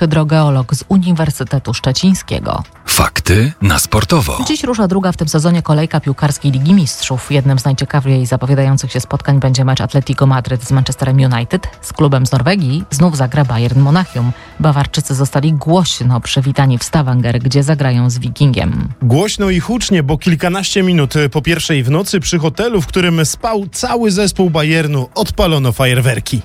hydrogeolog z Uniwersytetu Szczecińskiego. Fakty na sportowo. Dziś rusza druga w tym sezonie kolejka piłkarskiej Ligi Mistrzów. Jednym z najciekawiej zapowiadających się spotkań będzie mecz Atletico Madryt z Manchesterem United. Z klubem z Norwegii znów zagra Bayern Monachium. Bawarczycy zostali głośno przywitani w Stavanger, gdzie zagrają z Wikingiem. Głośno i hucznie, bo kilkanaście minut po pierwszej w nocy przy hotelu, w którym spał cały zespół Bayernu, odpalono fajerwerki.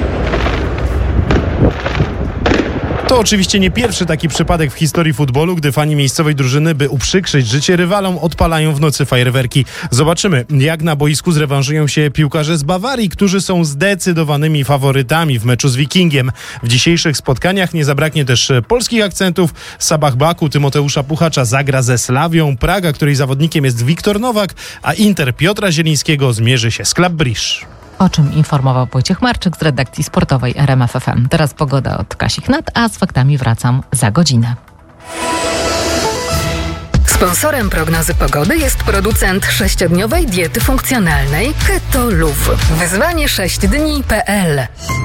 To oczywiście nie pierwszy taki przypadek w historii futbolu, gdy fani miejscowej drużyny, by uprzykrzyć życie rywalom, odpalają w nocy fajerwerki. Zobaczymy, jak na boisku zrewanżują się piłkarze z Bawarii, którzy są zdecydowanymi faworytami w meczu z Wikingiem. W dzisiejszych spotkaniach nie zabraknie też polskich akcentów. Sabah Baku Tymoteusza Puchacza zagra ze Slawią Praga, której zawodnikiem jest Wiktor Nowak, a Inter Piotra Zielińskiego zmierzy się z Club Brugge. O czym informował Wojciech Marczyk z redakcji sportowej RMF FM. Teraz pogoda od Kasi Knat, a z faktami wracam za godzinę. Sponsorem prognozy pogody jest producent 6-dniowej diety funkcjonalnej Keto Luv. Wyzwanie 6dni.pl.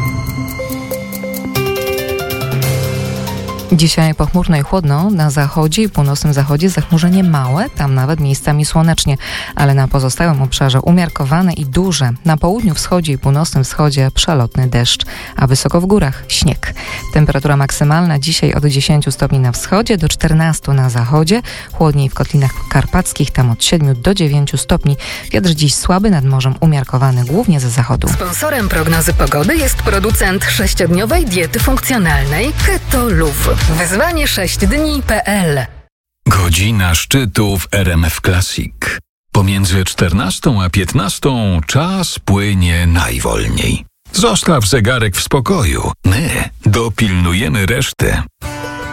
Dzisiaj pochmurno i chłodno, na zachodzie i północnym zachodzie zachmurzenie małe, tam nawet miejscami słonecznie, ale na pozostałym obszarze umiarkowane i duże. Na południu, wschodzie i północnym wschodzie przelotny deszcz, a wysoko w górach śnieg. Temperatura maksymalna dzisiaj od 10 stopni na wschodzie do 14 na zachodzie, chłodniej w Kotlinach Karpackich, tam od 7 do 9 stopni. Wiatr dziś słaby, nad morzem umiarkowany, głównie ze zachodu. Sponsorem prognozy pogody jest producent 6-dniowej diety funkcjonalnej Keto Luv. Wyzwanie 6dni.pl. Godzina szczytu w RMF Classic. Pomiędzy 14 a 15 czas płynie najwolniej. Zostaw zegarek w spokoju. My dopilnujemy reszty.